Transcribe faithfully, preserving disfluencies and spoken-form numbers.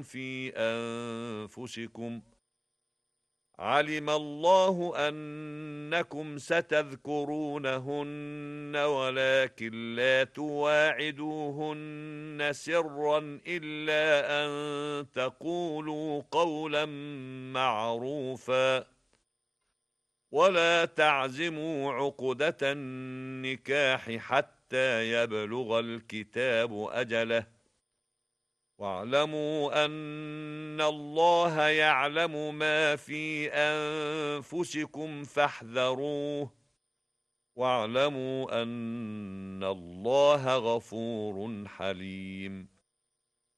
في أنفسكم علم الله أنكم ستذكرونهن ولكن لا تواعدوهن سرا إلا أن تقولوا قولا معروفا ولا تعزموا عقدة النكاح حتى يبلغ الكتاب أجله واعلموا أن الله يعلم ما في أنفسكم فاحذروه واعلموا أن الله غفور حليم.